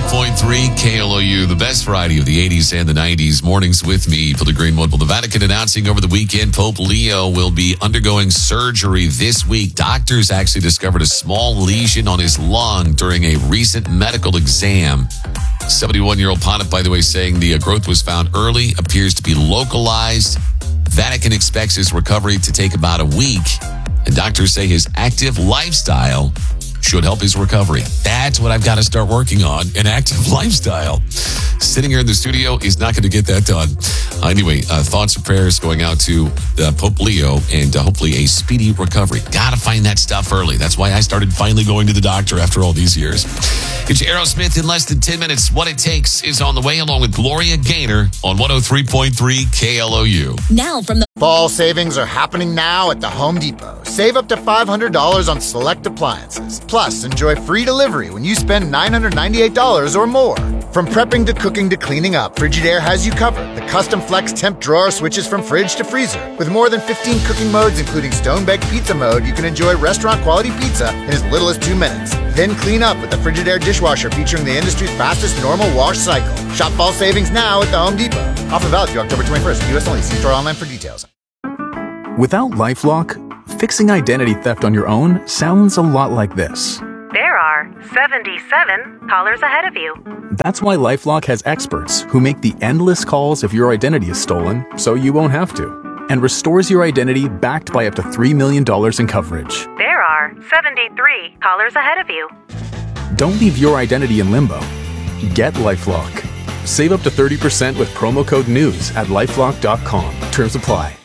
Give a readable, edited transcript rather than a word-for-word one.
103.3 KLOU, the best variety of the 80s and the 90s. Mornings with me, Phil Greenwood. Well, the Vatican announcing over the weekend Pope Leo will be undergoing surgery this week. Doctors actually discovered a small lesion on his lung during a recent medical exam. 71-year-old Pontiff, by the way, saying the growth was found early, appears to be localized. Vatican expects his recovery to take about a week, and doctors say his active lifestyle should help his recovery. That's what I've got to start working on, an active lifestyle. Sitting here in the studio is not going to get that done. Anyway, thoughts and prayers going out to Pope Leo and hopefully a speedy recovery. Got to find that stuff early. That's why I started finally going to the doctor after all these years. Get you Aerosmith in less than 10 minutes. What It Takes is on the way along with Gloria Gaynor on 103.3 KLOU. Now from the fall savings are happening now at the Home Depot. Save up to $500 on select appliances. Plus, enjoy free delivery when you spend $998 or more. From prepping to cooking to cleaning up, Frigidaire has you covered. The custom flex temp drawer switches from fridge to freezer. With more than 15 cooking modes, including stone-baked pizza mode, you can enjoy restaurant-quality pizza in as little as 2 minutes. Then clean up with the Frigidaire dishwasher featuring the industry's fastest normal wash cycle. Shop fall savings now at the Home Depot. Offer valid through October 21st. U.S. only. See store online for details. Without LifeLock, fixing identity theft on your own sounds a lot like this. There are 77 callers ahead of you. That's why LifeLock has experts who make the endless calls if your identity is stolen, so you won't have to, and restores your identity backed by up to $3 million in coverage. There are 73 callers ahead of you. Don't leave your identity in limbo. Get LifeLock. Save up to 30% with promo code NEWS at LifeLock.com. Terms apply.